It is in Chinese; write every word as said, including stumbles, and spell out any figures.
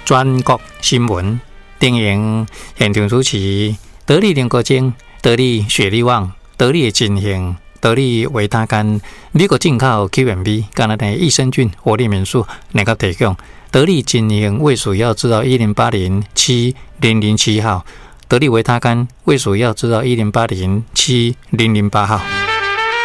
全国新闻，丁莹现场主持，得力联国精，得力雪力旺，得力金型，得力维他甘，美国进口 Q M B， 加拿大益生菌活力民宿能够提供。得力金型卫鼠药制造一零八零七零零七号，得力维他甘卫鼠药制造一零八零七零零八号。